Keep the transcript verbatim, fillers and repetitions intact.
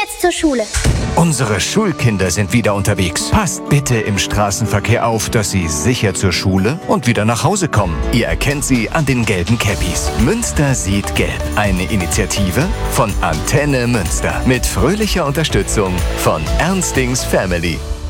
jetzt zur Schule. Unsere Schulkinder sind wieder unterwegs. Passt bitte im Straßenverkehr auf, dass sie sicher zur Schule und wieder nach Hause kommen. Ihr erkennt sie an den gelben Cappies. Münster sieht gelb. Eine Initiative von Antenne Münster. Mit fröhlicher Unterstützung von Ernstings Family.